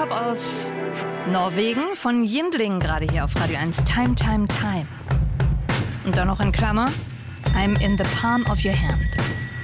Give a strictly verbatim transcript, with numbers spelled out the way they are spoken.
Urlaub aus Norwegen von Yndling, gerade hier auf Radio eins. Time, time, time. Und dann noch in Klammer, I'm in the palm of your hand.